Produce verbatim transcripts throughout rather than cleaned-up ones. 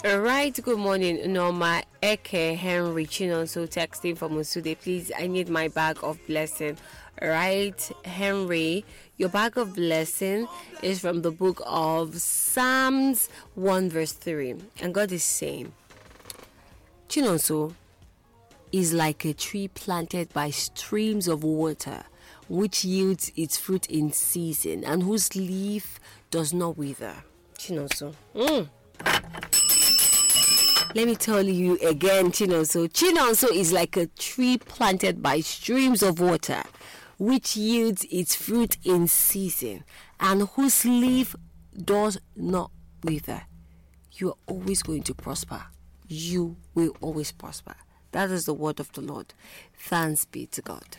Right, good morning, Norma Eke Henry Chinonso texting from Musude. Please, I need my bag of blessing. Right, Henry, your bag of blessing is from the book of Psalms one verse three. And God is saying, Chinonso is like a tree planted by streams of water, which yields its fruit in season, and whose leaf does not wither. Chinonso. Mm. Let me tell you again, Chinonso. Chinonso is like a tree planted by streams of water, which yields its fruit in season, and whose leaf does not wither. You are always going to prosper. You will always prosper. That is the word of the Lord. Thanks be to God.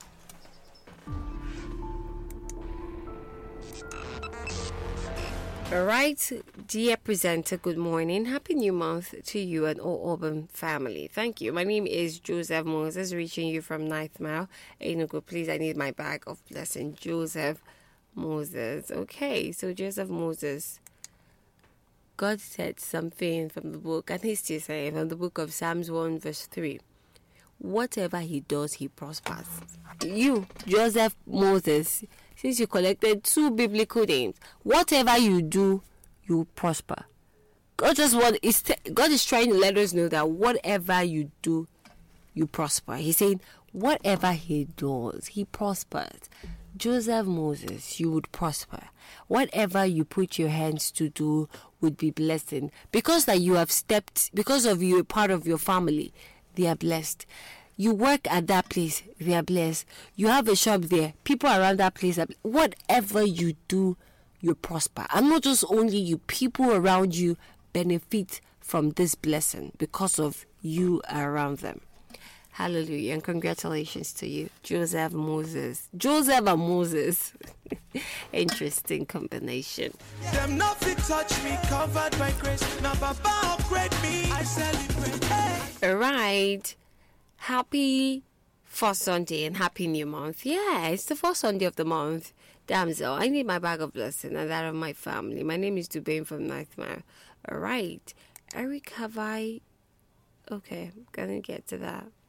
All right, dear presenter, good morning. Happy new month to you and all Auburn family. Thank you. My name is Joseph Moses, reaching you from Ninth Mile, Enugu. Please, I need my bag of blessing. Joseph Moses. Okay, so Joseph Moses. God said something from the book, and he's still saying from the book of Psalms one verse three. Whatever he does, he prospers. You, Joseph Moses, since you collected two biblical names, whatever you do, you prosper. God just want is God is trying to let us know that whatever you do, you prosper. He's saying whatever he does, he prospers. Joseph Moses, you would prosper. Whatever you put your hands to do would be blessing. Because that you have stepped, because of you, part of your family, they are blessed. You work at that place, they are blessed. You have a shop there, people around that place are blessed. Whatever you do, you prosper. And not just only you, people around you benefit from this blessing because of you around them. Hallelujah, and congratulations to you, Joseph Moses. Joseph and Moses. Interesting combination. Them nothing touch me, covered by grace. Now Baba upgrade me, I celebrate. Hey. All right. Happy first Sunday and happy new month. Yeah, it's the first Sunday of the month. Damsel, I need my bag of blessing and that of my family. My name is Dubain from Ninth Mile. All right. Eric, have I... Okay, I'm gonna get to that.